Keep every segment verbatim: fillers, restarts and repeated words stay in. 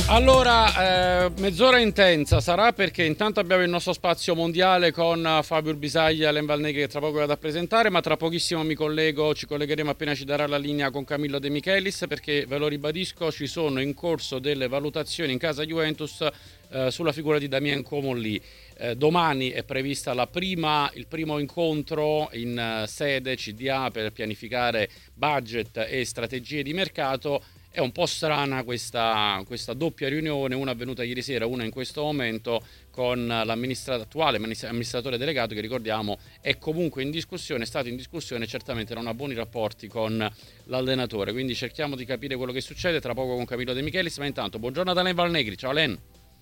Allora, eh, mezz'ora intensa sarà perché intanto abbiamo il nostro spazio mondiale con Fabio Urbisaglia e Alain Valneghi che tra poco vado a presentare, ma tra pochissimo mi collego, ci collegheremo appena ci darà la linea con Camillo De Michelis, perché ve lo ribadisco, ci sono in corso delle valutazioni in casa Juventus eh, sulla figura di Damien Comolli. Eh, domani è prevista la prima, il primo incontro in eh, sede C D A per pianificare budget e strategie di mercato. È un po' strana questa, questa doppia riunione, una avvenuta ieri sera, una in questo momento, con l'attuale amministratore delegato che, ricordiamo, è comunque in discussione, è stato in discussione, certamente non ha buoni rapporti con l'allenatore. Quindi cerchiamo di capire quello che succede tra poco con Camillo De Michelis, ma intanto buongiorno ad Alain Valnegri. Ciao Alain.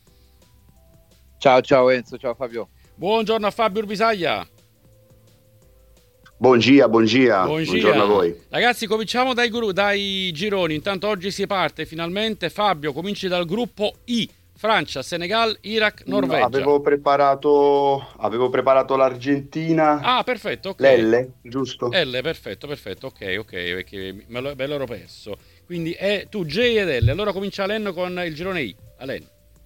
Ciao ciao Enzo, ciao Fabio. Buongiorno a Fabio Urbisaglia. Buongia, buongia, Buongia. Buongiorno a voi. Ragazzi, cominciamo dai, gru- dai gironi. Intanto oggi si parte finalmente. Fabio, cominci dal gruppo I: Francia, Senegal, Iraq, Norvegia. No, avevo preparato avevo preparato l'Argentina. Ah, perfetto, ok. L'L, giusto? L, perfetto, perfetto, ok, ok, perché me, lo, me l'ero perso. Quindi è tu J ed L. Allora comincia Alen con il girone I. Alen.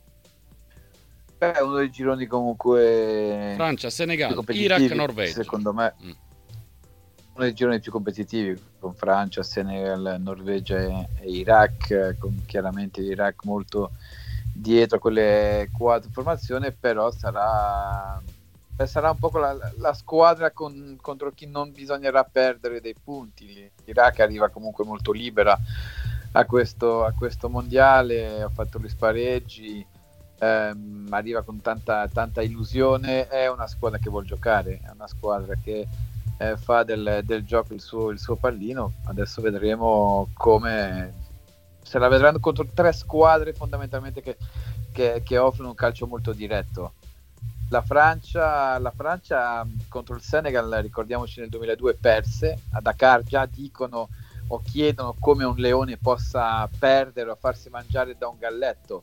Beh, è uno dei gironi comunque Francia, Senegal, Iraq, Norvegia. Secondo me mm. uno dei gironi più competitivi, con Francia, Senegal, Norvegia e, e Iraq, con chiaramente l'Iraq molto dietro a quelle quattro formazioni, però sarà sarà un po' la, la squadra con, contro chi non bisognerà perdere dei punti. L'Iraq arriva comunque molto libera a questo, a questo mondiale, ha fatto gli spareggi, ehm, arriva con tanta, tanta illusione, è una squadra che vuol giocare, è una squadra che eh, fa del, del gioco il suo, il suo pallino. Adesso vedremo come se la vedranno contro tre squadre fondamentalmente che, che, che offrono un calcio molto diretto. La Francia, la Francia contro il Senegal, ricordiamoci, nel duemiladue perse a Dakar. Già dicono o chiedono come un leone possa perdere o farsi mangiare da un galletto,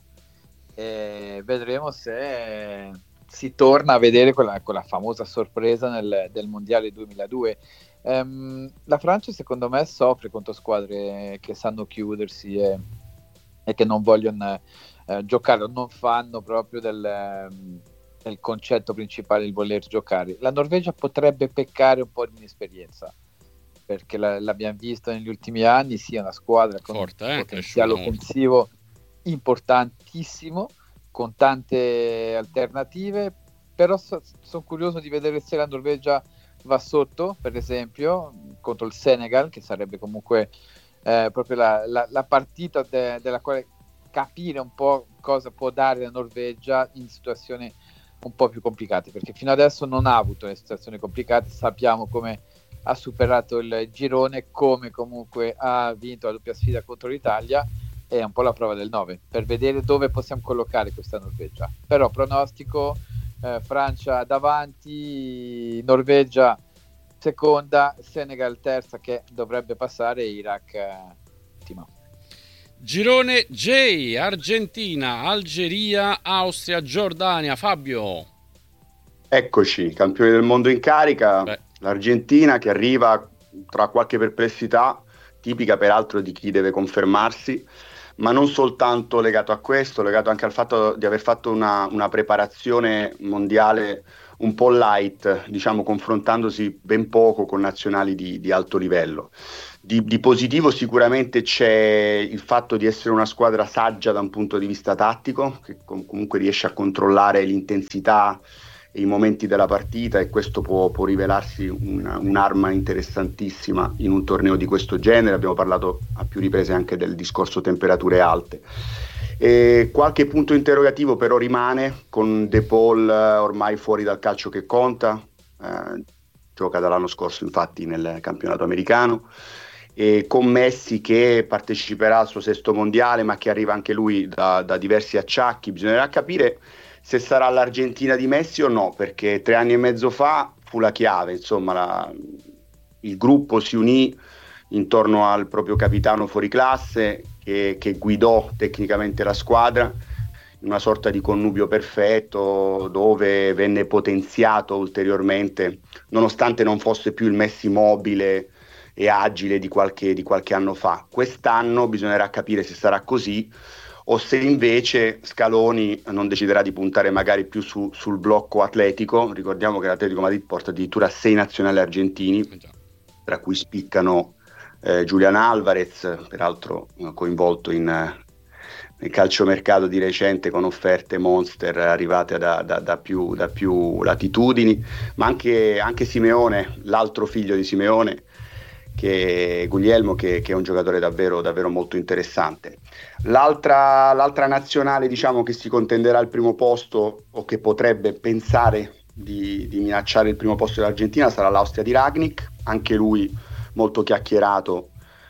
e vedremo se si torna a vedere quella, quella famosa sorpresa nel, del mondiale duemiladue. Um, la Francia secondo me soffre contro squadre che sanno chiudersi e, e che non vogliono eh, giocare o non fanno proprio del, um, del concetto principale il voler giocare. La Norvegia potrebbe peccare un po' di inesperienza, perché la, l'abbiamo visto negli ultimi anni, sia una squadra con forte, un eh, potenziale offensivo importantissimo, con tante alternative, però so, sono curioso di vedere se la Norvegia va sotto, per esempio, contro il Senegal, che sarebbe comunque eh, proprio la, la, la partita de, della quale capire un po' cosa può dare la Norvegia in situazioni un po' più complicate, perché fino adesso non ha avuto le situazioni complicate. Sappiamo come ha superato il girone, come comunque ha vinto la doppia sfida contro l'Italia. È un po' la prova del nove per vedere dove possiamo collocare questa Norvegia. Però pronostico eh, Francia davanti, Norvegia seconda, Senegal terza che dovrebbe passare, Iraq eh, ultima. Girone J: Argentina, Algeria, Austria, Giordania. Fabio. Eccoci, campioni del mondo in carica. Beh. L'Argentina che arriva tra qualche perplessità, tipica peraltro di chi deve confermarsi, ma non soltanto legato a questo, legato anche al fatto di aver fatto una, una preparazione mondiale un po' light, diciamo, confrontandosi ben poco con nazionali di, di alto livello. Di, di positivo sicuramente c'è il fatto di essere una squadra saggia da un punto di vista tattico, che com- comunque riesce a controllare l'intensità e i momenti della partita, e questo può, può rivelarsi una, un'arma interessantissima in un torneo di questo genere. Abbiamo parlato a più riprese anche del discorso temperature alte. E qualche punto interrogativo però rimane, con De Paul ormai fuori dal calcio che conta, eh, gioca dall'anno scorso infatti nel campionato americano, e con Messi che parteciperà al suo sesto mondiale ma che arriva anche lui da, da diversi acciacchi. Bisognerà capire se sarà l'Argentina di Messi o no, perché tre anni e mezzo fa fu la chiave, insomma la, il gruppo si unì intorno al proprio capitano fuori classe che, che guidò tecnicamente la squadra in una sorta di connubio perfetto, dove venne potenziato ulteriormente, nonostante non fosse più il Messi mobile e agile di qualche, di qualche anno fa. Quest'anno bisognerà capire se sarà così o se invece Scaloni non deciderà di puntare magari più su, sul blocco atletico. Ricordiamo che l'Atletico Madrid porta addirittura sei nazionali argentini, tra cui spiccano eh, Julian Alvarez, peraltro eh, coinvolto in, eh, nel calciomercato di recente con offerte monster arrivate da, da, da, più, da più latitudini, ma anche, anche Simeone, l'altro figlio di Simeone, che Guglielmo, che, che è un giocatore davvero, davvero molto interessante. L'altra, l'altra nazionale, diciamo, che si contenderà il primo posto o che potrebbe pensare di, di minacciare il primo posto dell'Argentina sarà l'Austria di Rangnick, anche lui molto chiacchierato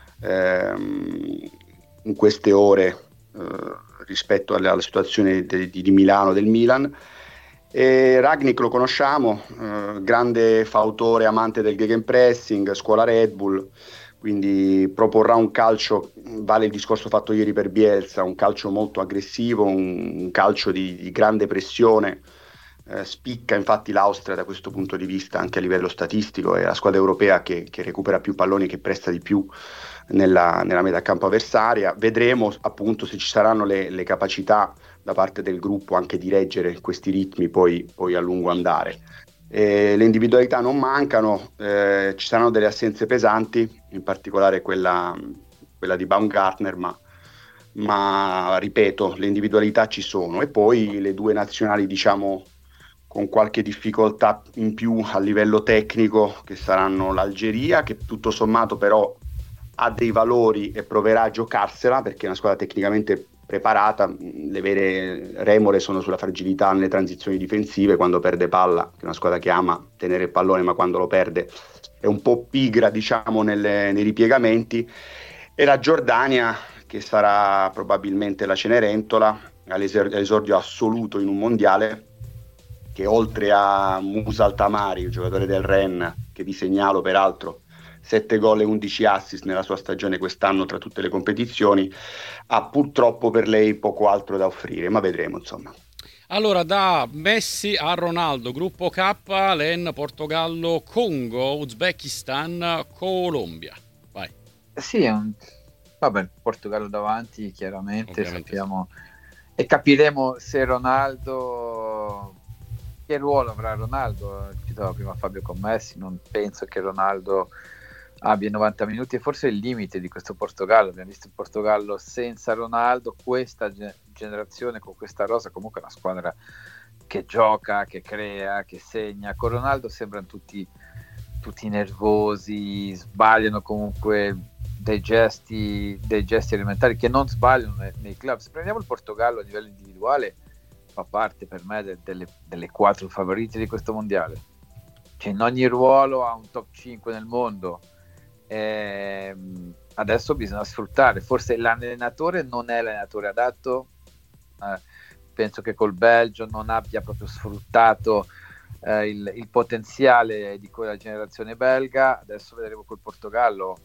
ehm, in queste ore eh, rispetto alla, alla situazione di, di Milano, del Milan. E Rangnick lo conosciamo, eh, grande fautore, amante del gegenpressing, scuola Red Bull, quindi proporrà un calcio, vale il discorso fatto ieri per Bielsa, un calcio molto aggressivo, un, un calcio di, di grande pressione. Eh, spicca infatti l'Austria da questo punto di vista anche a livello statistico, è la squadra europea che, che recupera più palloni, che presta di più nella, nella metà campo avversaria. Vedremo appunto se ci saranno le, le capacità da parte del gruppo anche di reggere questi ritmi poi, poi a lungo andare. Eh, le individualità non mancano, eh, ci saranno delle assenze pesanti, in particolare quella, quella di Baumgartner, ma, ma ripeto, le individualità ci sono. E poi le due nazionali, diciamo, con qualche difficoltà in più a livello tecnico, che saranno l'Algeria, che tutto sommato però ha dei valori e proverà a giocarsela perché è una squadra tecnicamente preparata. Le vere remore sono sulla fragilità nelle transizioni difensive, quando perde palla, che è una squadra che ama tenere il pallone, ma quando lo perde è un po' pigra, diciamo, nelle, nei ripiegamenti. E la Giordania, che sarà probabilmente la Cenerentola, all'esordio assoluto in un mondiale, che oltre a Musa Altamari, il giocatore del Rennes, che vi segnalo peraltro sette gol e undici assist nella sua stagione quest'anno tra tutte le competizioni, ha purtroppo per lei poco altro da offrire, ma vedremo, insomma. Allora, da Messi a Ronaldo, gruppo K, Len, Portogallo, Congo, Uzbekistan, Colombia. Vai. Sì, è un... vabbè, Portogallo davanti, chiaramente, Ovviamente sappiamo, sì. E capiremo se Ronaldo... che ruolo avrà Ronaldo. Citava prima Fabio con Messi, non penso che Ronaldo abbia novanta minuti, e forse il limite di questo Portogallo. Abbiamo visto il Portogallo senza Ronaldo, questa ge- generazione con questa rosa comunque è una squadra che gioca, che crea, che segna. Con Ronaldo sembrano tutti, tutti nervosi, sbagliano comunque dei gesti, dei gesti elementari che non sbagliano nei, nei club. Se prendiamo il Portogallo a livello individuale, fa parte per me de- delle, delle quattro favorite di questo mondiale. Cioè, in ogni ruolo ha un top cinque nel mondo. Eh, adesso bisogna sfruttare, forse l'allenatore non è l'allenatore adatto, eh, penso che col Belgio non abbia proprio sfruttato eh, il, il potenziale di quella generazione belga. Adesso vedremo col Portogallo.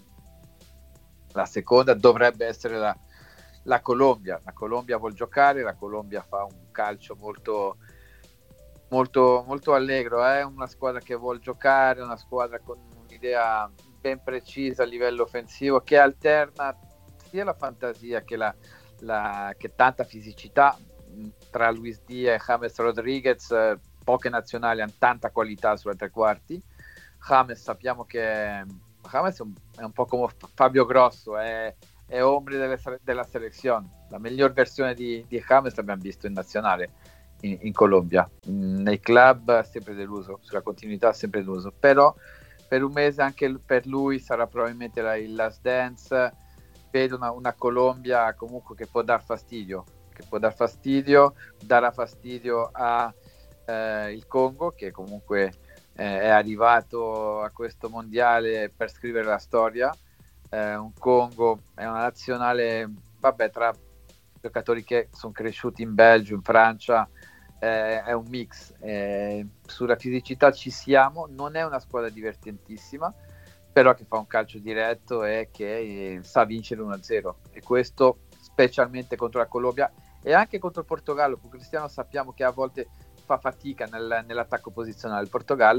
La seconda dovrebbe essere la, la Colombia. La Colombia vuol giocare, la Colombia fa un calcio molto molto, molto allegro, è eh? una squadra che vuol giocare, una squadra con un'idea ben precisa a livello offensivo, che alterna sia la fantasia che, la, la, che tanta fisicità. Tra Luis Díaz e James Rodriguez, eh, poche nazionali hanno tanta qualità sulle tre quarti. James sappiamo che James è un, è un po' come Fabio Grosso, è, è ombre delle, della selezione. La miglior versione di, di James l'abbiamo visto in nazionale in, in Colombia. Nei club ha sempre deluso, sulla continuità ha sempre deluso, però per un mese anche per lui sarà probabilmente la, il last dance. Vedo una, una Colombia comunque che può dar fastidio, che può dar fastidio, darà fastidio a eh, il Congo, che comunque eh, è arrivato a questo mondiale per scrivere la storia. Eh, un Congo è una nazionale, vabbè, tra giocatori che sono cresciuti in Belgio, in Francia, eh, è un mix. Eh, sulla fisicità ci siamo, non è una squadra divertentissima, però che fa un calcio diretto e che eh, sa vincere uno a zero, e questo specialmente contro la Colombia e anche contro il Portogallo. Con Cristiano sappiamo che a volte fa fatica nel, nell'attacco posizionale. Il Portogallo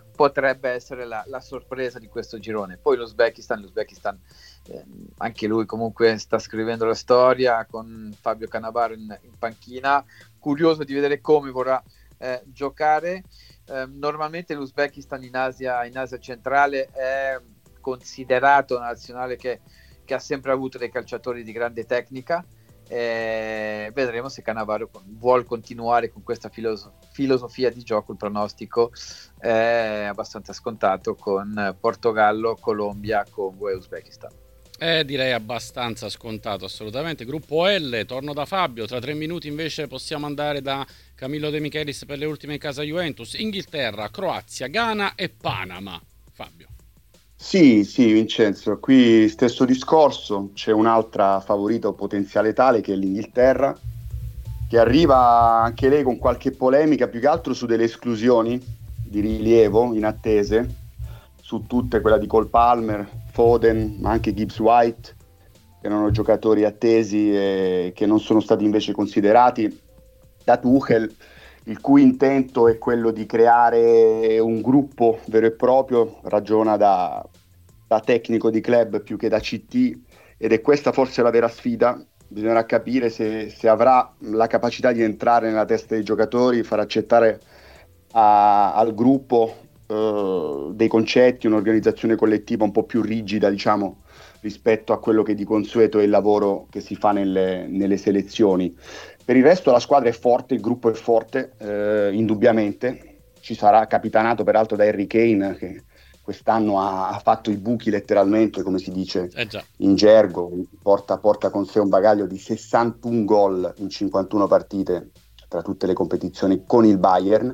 potrebbe essere la, la sorpresa di questo girone. Poi l'Uzbekistan, l'Uzbekistan eh, anche lui comunque sta scrivendo la storia con Fabio Cannavaro in, in panchina, curioso di vedere come vorrà eh, giocare. Eh, normalmente l'Uzbekistan in Asia, in Asia centrale è considerato una nazionale che, che ha sempre avuto dei calciatori di grande tecnica. Eh, vedremo se Cannavaro vuol continuare con questa filoso- filosofia di gioco. Il pronostico è abbastanza scontato con Portogallo, Colombia, Congo e Uzbekistan. Eh, direi abbastanza scontato, assolutamente. Gruppo L, torno da Fabio. Tra tre minuti invece possiamo andare da Camillo De Michelis per le ultime in casa Juventus. Inghilterra, Croazia, Ghana e Panama. Fabio. Sì, sì, Vincenzo, qui stesso discorso, c'è un'altra favorita o potenziale tale che è l'Inghilterra, che arriva anche lei con qualche polemica, più che altro su delle esclusioni di rilievo in attese, su tutte, quella di Cole Palmer, Foden, ma anche Gibbs White, che erano giocatori attesi e che non sono stati invece considerati da Tuchel, il cui intento è quello di creare un gruppo vero e proprio, ragiona da, da tecnico di club più che da C T, ed è questa forse la vera sfida. Bisognerà capire se, se avrà la capacità di entrare nella testa dei giocatori, far accettare a, al gruppo eh, dei concetti, un'organizzazione collettiva un po' più rigida, diciamo, rispetto a quello che di consueto è il lavoro che si fa nelle, nelle selezioni. Per il resto la squadra è forte, il gruppo è forte, eh, indubbiamente. Ci sarà capitanato peraltro da Harry Kane, che quest'anno ha, ha fatto i buchi letteralmente, come si dice eh già. in gergo, porta, porta con sé un bagaglio di sessantuno gol in cinquantuno partite tra tutte le competizioni con il Bayern,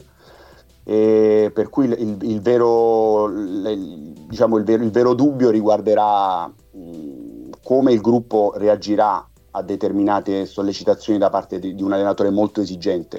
e per cui il, il, il, vero, il, diciamo il, vero, il vero dubbio riguarderà mh, come il gruppo reagirà a determinate sollecitazioni da parte di, di un allenatore molto esigente.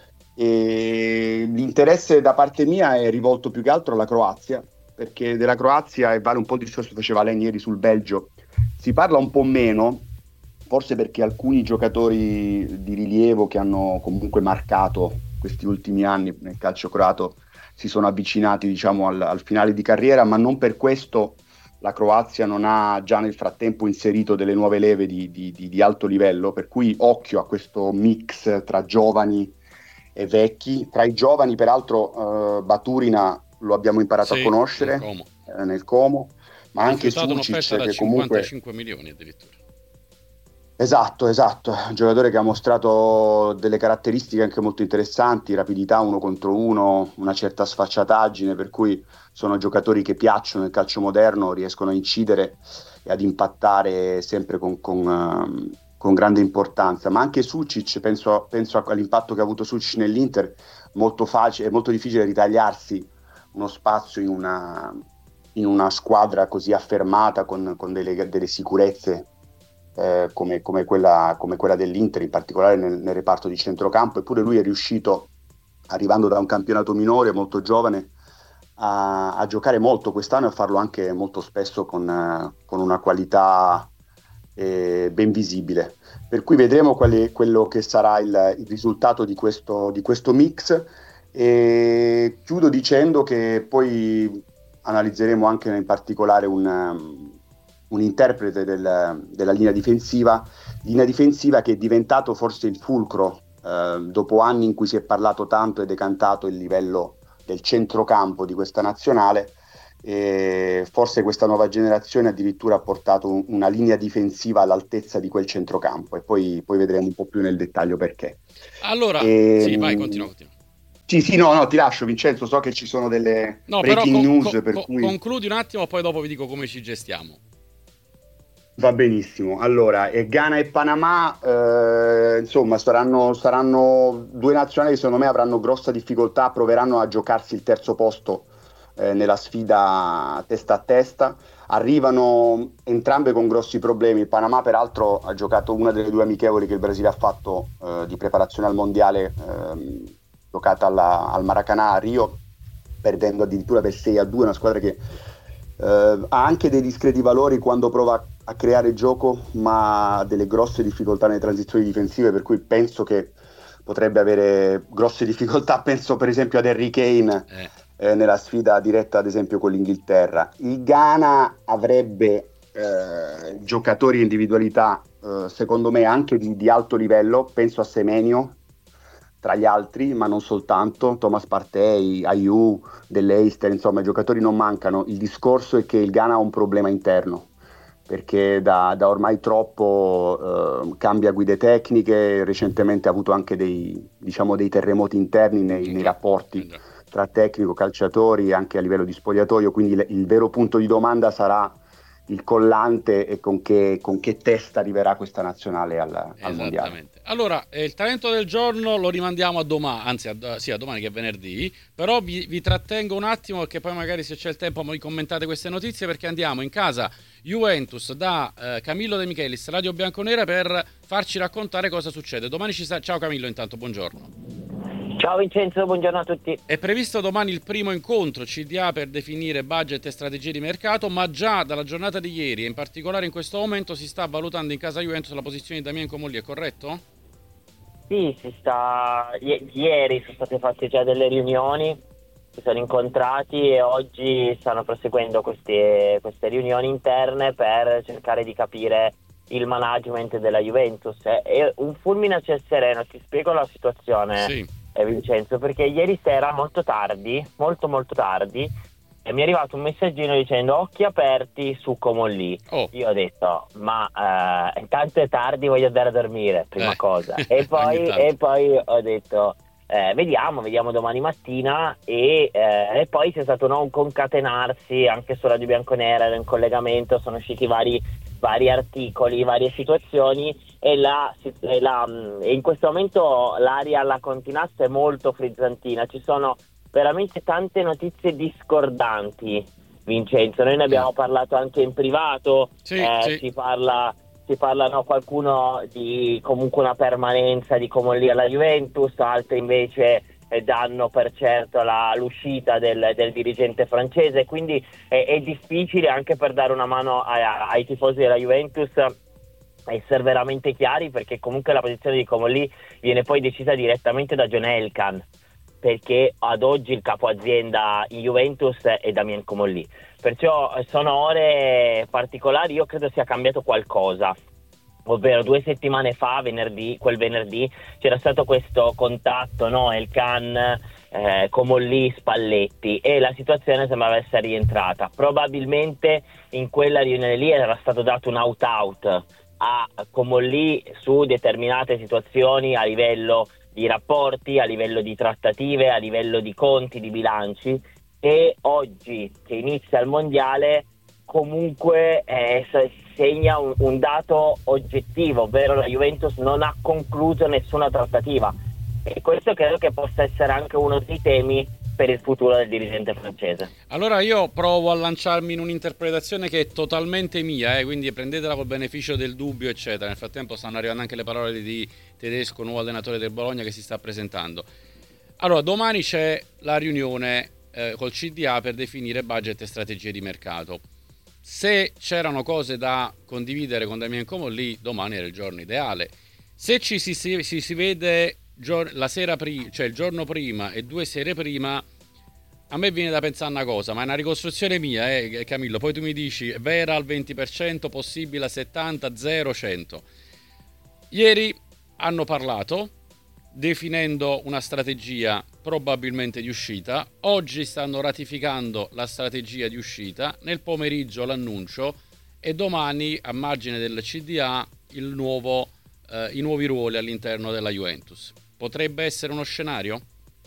E l'interesse da parte mia è rivolto più che altro alla Croazia, perché della Croazia, e vale un po' il discorso che faceva lei ieri sul Belgio, si parla un po' meno, forse perché alcuni giocatori di rilievo che hanno comunque marcato questi ultimi anni nel calcio croato si sono avvicinati, diciamo, al, al finale di carriera, ma non per questo la Croazia non ha già nel frattempo inserito delle nuove leve di, di, di, di alto livello, per cui occhio a questo mix tra giovani e vecchi. Tra i giovani peraltro eh, Baturina lo abbiamo imparato sì, a conoscere nel Como, eh, nel Como ma anche Sucic, un'offerta da che cinquantacinque comunque milioni addirittura. Esatto, esatto, un giocatore che ha mostrato delle caratteristiche anche molto interessanti, rapidità uno contro uno, una certa sfacciataggine, per cui sono giocatori che piacciono nel calcio moderno, riescono a incidere e ad impattare sempre con, con, uh, con grande importanza. Ma anche Sucic, penso, penso all'impatto che ha avuto Sucic nell'Inter, molto facile, è molto difficile ritagliarsi uno spazio in una, in una squadra così affermata, con, con delle, delle sicurezze Eh, come, come, quella, come quella dell'Inter, in particolare nel, nel reparto di centrocampo. Eppure lui è riuscito, arrivando da un campionato minore molto giovane, a, a giocare molto quest'anno e a farlo anche molto spesso con, eh, con una qualità eh, ben visibile. Per cui vedremo quali, quello che sarà il, il risultato di questo, di questo mix, e chiudo dicendo che poi analizzeremo anche in particolare un un interprete del, della linea difensiva, linea difensiva che è diventato forse il fulcro eh, dopo anni in cui si è parlato tanto e decantato il livello del centrocampo di questa nazionale, e forse questa nuova generazione addirittura ha portato un, una linea difensiva all'altezza di quel centrocampo, e poi, poi vedremo un po' più nel dettaglio perché. Allora, e, sì, vai, continua, continua. Sì, sì, no, no, ti lascio Vincenzo, so che ci sono delle no, breaking però, co- news co- per co- cui... concludi un attimo, poi dopo vi dico come ci gestiamo. Va benissimo, allora e Ghana e Panama eh, insomma saranno, saranno due nazionali che secondo me avranno grossa difficoltà, proveranno a giocarsi il terzo posto eh, nella sfida testa a testa, arrivano entrambe con grossi problemi. Il Panama peraltro ha giocato una delle due amichevoli che il Brasile ha fatto eh, di preparazione al mondiale, eh, giocata alla, al Maracanã a Rio, perdendo addirittura per sei a due, una squadra che Uh, ha anche dei discreti valori quando prova a creare gioco, ma ha delle grosse difficoltà nelle transizioni difensive, per cui penso che potrebbe avere grosse difficoltà. Penso per esempio ad Harry Kane, eh. eh, nella sfida diretta ad esempio con l'Inghilterra. Il Ghana avrebbe eh, giocatori e individualità eh, secondo me anche di, di alto livello, penso a Semenyo tra gli altri, ma non soltanto, Thomas Partey, Ayew, dell'Eister, insomma i giocatori non mancano. Il discorso è che il Ghana ha un problema interno, perché da, da ormai troppo eh, cambia guide tecniche, recentemente ha avuto anche dei, diciamo, dei terremoti interni nei, nei rapporti tra tecnico, calciatori, anche a livello di spogliatoio, quindi il, il vero punto di domanda sarà il collante e con che, con che testa arriverà questa nazionale al, al mondiale. Allora, eh, il talento del giorno lo rimandiamo a domani, anzi a, sì, a domani che è venerdì, però vi, vi trattengo un attimo perché poi magari se c'è il tempo voi commentate queste notizie, perché andiamo in casa Juventus da eh, Camillo De Michelis, Radio Bianconera, per farci raccontare cosa succede. Domani ci sta... Ciao Camillo, intanto buongiorno. Ciao Vincenzo, buongiorno a tutti. È previsto domani il primo incontro C D A per definire budget e strategie di mercato, ma già dalla giornata di ieri e in particolare in questo momento si sta valutando in casa Juventus la posizione di Damien Comolli, è corretto? Sì, si sta. I- ieri sono state fatte già delle riunioni, si sono incontrati e oggi stanno proseguendo queste, queste riunioni interne per cercare di capire il management della Juventus. È un fulmine a ciel sereno, ti spiego la situazione. Sì. Vincenzo, perché ieri sera molto tardi, molto molto tardi, e mi è arrivato un messaggino dicendo occhi aperti su Comolli. Oh. Io ho detto ma eh, intanto è tardi, voglio andare a dormire, prima eh. cosa, e poi, e poi ho detto eh, vediamo, vediamo domani mattina, e, eh, e poi c'è stato no, un concatenarsi anche su Radio Bianconera, ero in collegamento, sono usciti vari vari articoli, varie situazioni, e, la, e, la, e in questo momento l'aria alla Continasta è molto frizzantina, ci sono veramente tante notizie discordanti, Vincenzo. Noi ne abbiamo parlato anche in privato, sì, eh, sì. si parla si parla no, qualcuno di comunque una permanenza di Comolli alla Juventus, altri invece danno per certo la, l'uscita del, del dirigente francese, quindi è, è difficile anche per dare una mano ai, ai tifosi della Juventus essere veramente chiari, perché comunque la posizione di Comolli viene poi decisa direttamente da John Elkann, perché ad oggi il capo azienda in Juventus è Damien Comolli, perciò sono ore particolari. Io credo sia cambiato qualcosa, ovvero due settimane fa, venerdì, quel venerdì, c'era stato questo contatto, no? Elkann, eh, Comolli, Spalletti, e la situazione sembrava essere rientrata. Probabilmente in quella riunione lì era stato dato un out-out a Comolli su determinate situazioni a livello di rapporti, a livello di trattative, a livello di conti, di bilanci, e oggi che inizia il mondiale comunque eh, segna un, un dato oggettivo, ovvero la Juventus non ha concluso nessuna trattativa, e questo credo che possa essere anche uno dei temi per il futuro del dirigente francese. Allora io provo a lanciarmi in un'interpretazione che è totalmente mia, eh, quindi prendetela col beneficio del dubbio eccetera. Nel frattempo stanno arrivando anche le parole di Tedesco, nuovo allenatore del Bologna, che si sta presentando. Allora domani c'è la riunione eh, col C D A per definire budget e strategie di mercato. Se c'erano cose da condividere con Damien Comolli, domani era il giorno ideale. Se ci si, si, si, si vede gior- la sera prima, cioè il giorno prima e due sere prima, a me viene da pensare una cosa, ma è una ricostruzione mia, eh, Camillo. Poi tu mi dici vera al venti per cento, possibile al settanta per cento, zero, cento. Ieri hanno parlato definendo una strategia probabilmente di uscita. Oggi stanno ratificando la strategia di uscita, nel pomeriggio l'annuncio, e domani a margine del C D A il nuovo, eh, i nuovi ruoli all'interno della Juventus. Potrebbe essere uno scenario?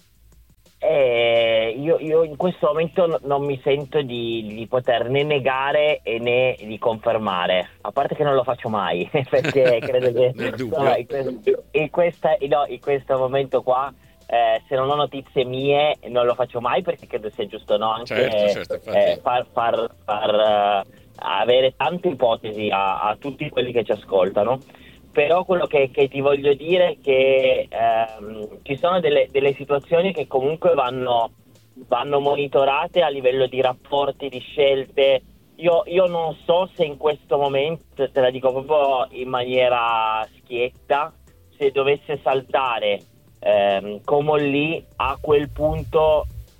Eh, io, io in questo momento no, non mi sento di, di poter né negare e né di confermare, a parte che non lo faccio mai perché credo che no, in, questo, in, questa, no, in questo momento qua eh, se non ho notizie mie non lo faccio mai, perché credo sia giusto no, anche certo, certo, eh, far, far, far uh, avere tante ipotesi a, a tutti quelli che ci ascoltano. Però quello che, che ti voglio dire è che ehm, ci sono delle, delle situazioni che comunque vanno, vanno monitorate a livello di rapporti, di scelte. Io, io non so se in questo momento, te la dico proprio in maniera schietta, se dovesse saltare ehm, Comolli, a quel punto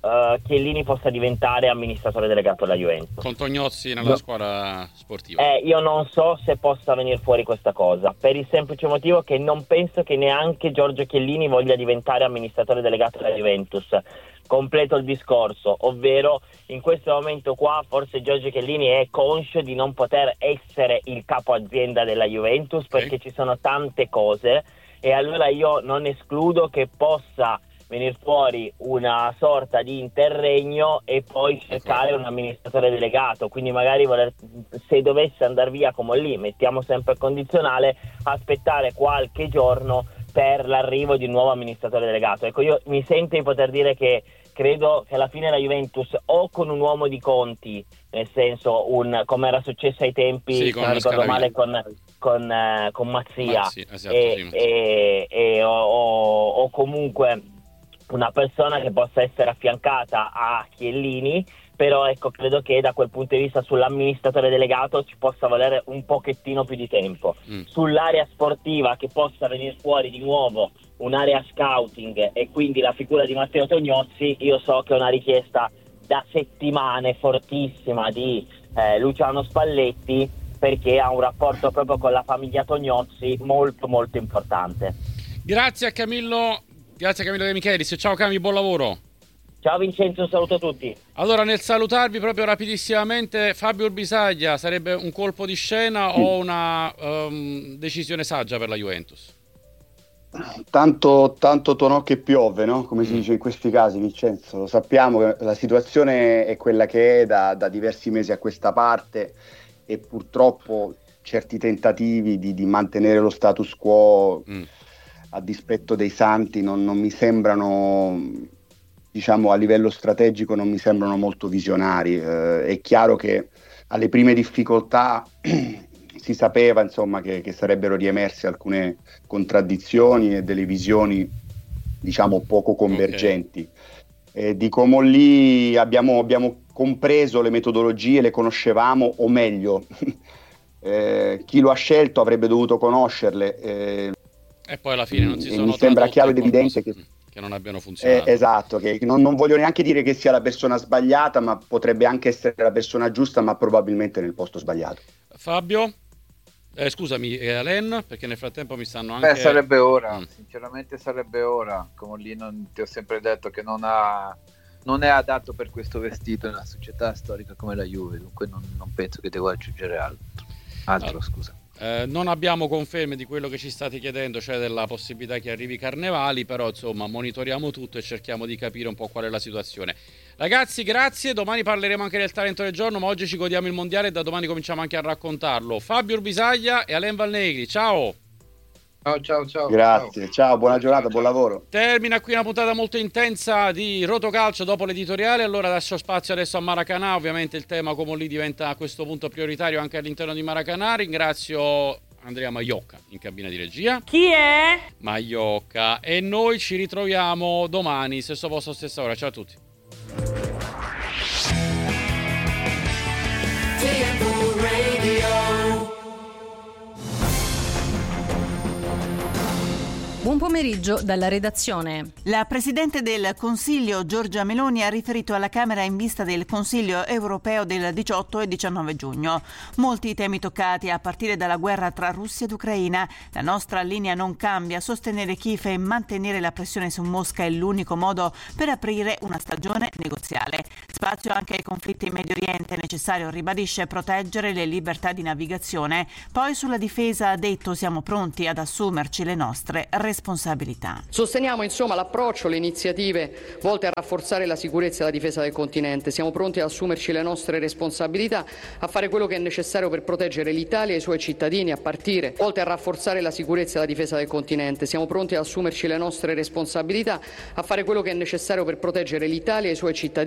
uh, Chiellini possa diventare amministratore delegato della Juventus. Con Tognozzi nella no. squadra sportiva. Eh, io non so se possa venire fuori questa cosa, per il semplice motivo che non penso che neanche Giorgio Chiellini voglia diventare amministratore delegato della Juventus. Completo il discorso, ovvero in questo momento qua forse Giorgio Chiellini è conscio di non poter essere il capo azienda della Juventus, okay, perché ci sono tante cose, e allora io non escludo che possa venire fuori una sorta di interregno e poi cercare un amministratore delegato, quindi magari voler, se dovesse andare via come lì, mettiamo sempre il condizionale, aspettare qualche giorno per l'arrivo di un nuovo amministratore delegato. Ecco, io mi sento di poter dire che credo che alla fine la Juventus, o con un uomo di conti, nel senso un come era successo ai tempi, sì, se non ricordo male, con, con, eh, con Mazzia, Mazzi, esatto, e, sì, e, e, o, o, o comunque una persona che possa essere affiancata a Chiellini, però ecco, credo che da quel punto di vista sull'amministratore delegato ci possa volere un pochettino più di tempo. Mm. Sull'area sportiva, che possa venire fuori di nuovo un'area scouting e quindi la figura di Matteo Tognozzi, io so che è una richiesta da settimane fortissima di eh, Luciano Spalletti, perché ha un rapporto proprio con la famiglia Tognozzi molto molto importante. Grazie a Camillo, grazie a Camillo De Michelis, ciao Cami, buon lavoro. Ciao Vincenzo, un saluto a tutti. Allora, nel salutarvi proprio rapidissimamente, Fabio Urbisaglia, sarebbe un colpo di scena mm. o una um, decisione saggia per la Juventus? Tanto, tanto tonò che piove, no? Come si dice in questi casi, Vincenzo. Lo sappiamo che la situazione è quella che è da, da diversi mesi a questa parte, e purtroppo certi tentativi di, di mantenere lo status quo mm. a dispetto dei santi non, non mi sembrano, diciamo, a livello strategico non mi sembrano molto visionari. Eh, è chiaro che alle prime difficoltà si sapeva, insomma, che, che sarebbero riemerse alcune contraddizioni e delle visioni, diciamo, poco convergenti. Okay. Eh, di Comolli abbiamo, abbiamo compreso le metodologie, le conoscevamo, o meglio, eh, chi lo ha scelto avrebbe dovuto conoscerle. Eh, e poi alla fine non si sono mi sembra chiaro ed evidente che, che non abbiano funzionato. Eh, esatto, che non, non voglio neanche dire che sia la persona sbagliata, ma potrebbe anche essere la persona giusta, ma probabilmente nel posto sbagliato. Fabio? Eh, scusami, eh, Alen, perché nel frattempo mi stanno anche... Beh, sarebbe ora, mm. sinceramente sarebbe ora. Come lì non, ti ho sempre detto che non ha... non è adatto per questo vestito in una società storica come la Juve, dunque non, non penso che devo aggiungere altro. Altro, allora, scusa. Eh, non abbiamo conferme di quello che ci state chiedendo, cioè della possibilità che arrivi Carnevali, però insomma monitoriamo tutto e cerchiamo di capire un po' qual è la situazione. Ragazzi, grazie, domani parleremo anche del talento del giorno, ma oggi ci godiamo il mondiale e da domani cominciamo anche a raccontarlo. Fabio Urbisaglia e Alain Valnegri, ciao! Ciao, ciao, ciao. Grazie, ciao, ciao, buona giornata, buon lavoro. Termina qui una puntata molto intensa di Rotocalcio dopo l'editoriale. Allora lascio spazio adesso a Maracanã. Ovviamente il tema come lì diventa a questo punto prioritario anche all'interno di Maracanã. Ringrazio Andrea Maiocca in cabina di regia. Chi è? Maiocca. E noi ci ritroviamo domani, stesso posto, stessa ora. Ciao a tutti. Buon pomeriggio dalla redazione. La Presidente del Consiglio Giorgia Meloni ha riferito alla Camera in vista del Consiglio europeo del diciotto e diciannove giugno. Molti i temi toccati, a partire dalla guerra tra Russia ed Ucraina. La nostra linea non cambia, sostenere Kiev e mantenere la pressione su Mosca è l'unico modo per aprire una stagione negoziale. Spazio anche ai conflitti in Medio Oriente, è necessario, ribadisce, proteggere le libertà di navigazione. Poi sulla difesa ha detto: siamo pronti ad assumerci le nostre responsabilità. responsabilità. Sosteniamo insomma l'approccio, le iniziative volte a rafforzare la sicurezza e la difesa del continente. Siamo pronti ad assumerci le nostre responsabilità, a fare quello che è necessario per proteggere l'Italia e i suoi cittadini, a partire volte a rafforzare la sicurezza e la difesa del continente. Siamo pronti ad assumerci le nostre responsabilità, a fare quello che è necessario per proteggere l'Italia e i suoi cittadini.